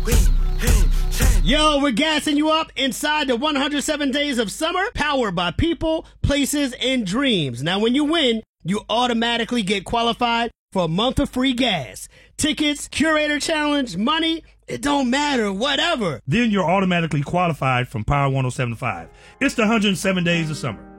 Yo, we're gassing you up inside the 107 Days of Summer, powered by people, places, and dreams. Now, when you win, you automatically get qualified for a month of free gas. Tickets, curator challenge, money, it don't matter, whatever. Then you're automatically qualified from Power 107.5. It's the 107 Days of Summer.